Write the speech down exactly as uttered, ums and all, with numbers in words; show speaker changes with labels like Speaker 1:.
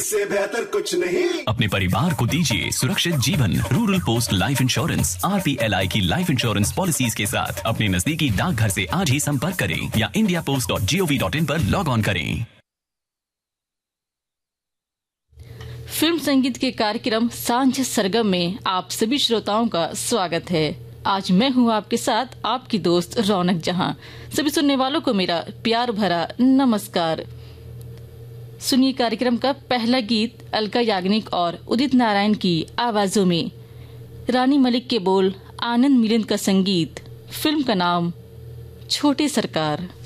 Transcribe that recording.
Speaker 1: इससे बेहतर कुछ नहीं।
Speaker 2: अपने परिवार को दीजिए सुरक्षित जीवन। Rural post life insurance R P L I की लाइफ इंश्योरेंस पॉलिसीज के साथ अपने नजदीकी डाकघर से आज ही संपर्क करें या India post dot G O V dot in पर लॉग ऑन करें।
Speaker 3: फिल्म संगीत के कार्यक्रम सांझ सरगम में आप सभी श्रोताओं का स्वागत है। आज मैं हूं आपके साथ आपकी दोस्त रौनक जहां। सभी सुनने वालों को मेरा प्यार भरा नमस्कार। सुनिए कार्यक्रम का पहला गीत अलका याग्निक और उदित नारायण की आवाजों में। रानी मलिक के बोल, आनंद मिलिंद का संगीत। फिल्म का नाम छोटे सरकार।